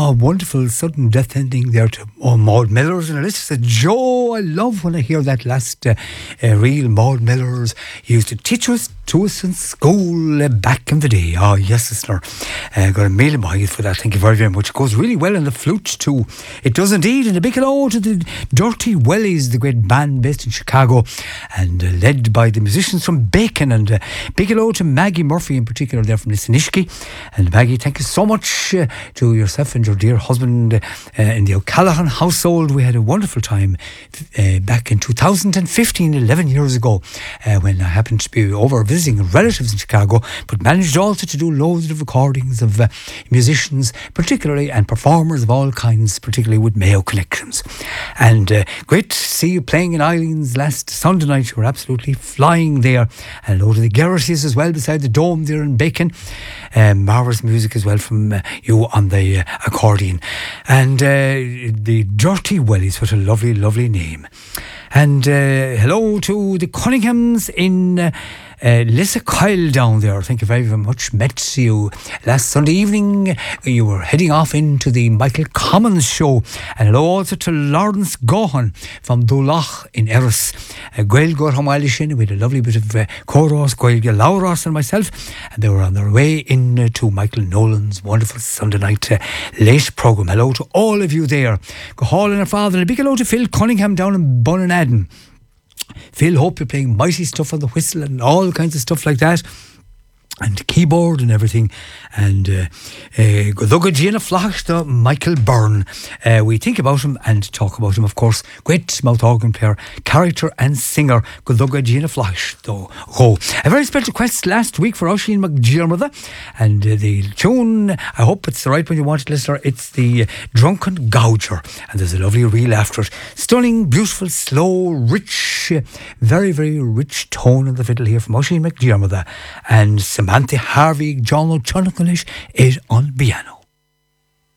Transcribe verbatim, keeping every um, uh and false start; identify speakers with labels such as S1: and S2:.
S1: Oh, wonderful sudden death ending there to oh, Maud Millers. And Alyssa said, Joe, I love when I hear that last uh, uh, reel. Maud Millers used to teach us to us in school uh, back in the day. Oh, yes, listener. Uh, got a mail in my for that. Thank you very, very much. It goes really well in the flute too. It does indeed. And a big hello to the Dirty Wellies, the great band based in Chicago and uh, led by the musicians from Bacon. And uh, big hello to Maggie Murphy in particular there from Lissanishki. And Maggie, thank you so much uh, to yourself and your dear husband uh, in the O'Callaghan household. We had a wonderful time uh, back in two thousand fifteen, eleven years ago, uh, when I happened to be over visiting relatives in Chicago, but managed also to do loads of recordings of uh, musicians, particularly, and performers of all kinds, particularly with Mayo connections. And uh, great to see you playing in Eileen's last Sunday night. You were absolutely flying there. And hello to the Garrities as well, beside the Dome there in Bacon. Um, marvellous music as well from uh, you on the uh, accordion. And uh, the Dirty Wellies, what a lovely, lovely name. And uh, hello to the Cunninghams in uh, uh, Lissa Kyle down there. Thank you very, very much. Met you last Sunday evening. You were heading off into the Michael Commons show. And hello also to Lawrence Gohan from Dulach in Eris. Gail Gorham Elishin with a lovely bit of uh, chorus, Gail Lauros and myself. And they were on their way in uh, to Michael Nolan's wonderful Sunday night uh, late programme. Hello to all of you there. Go Hall and her father. And a big hello to Phil Cunningham down in Bunnaden. Phil, hope you're playing mighty stuff on the whistle and all kinds of stuff like that, and keyboard and everything. And uh, uh, Godugga Gina Flachta, Michael Byrne. Uh, we think about him and talk about him, of course. Great mouth organ player, character and singer, Godugga Gina Flachta. Oh, a very special request last week for Oisin McDiarmid. And uh, the tune, I hope it's the right one you want to listen to. It's the uh, Drunken Gouger. And there's a lovely reel after it. Stunning, beautiful, slow, rich, uh, very, very rich tone of the fiddle here from Oisin McDiarmid. And Samantha Harvey, John O'Chonocolish is on piano.